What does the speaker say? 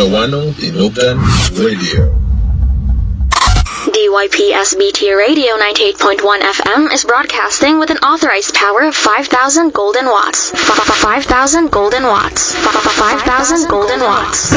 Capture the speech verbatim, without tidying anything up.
Tawanong Tinugan Radio. D Y P S B T Radio ninety-eight point one F M is broadcasting with an authorized power of five thousand golden watts. five thousand golden watts. five thousand golden watts.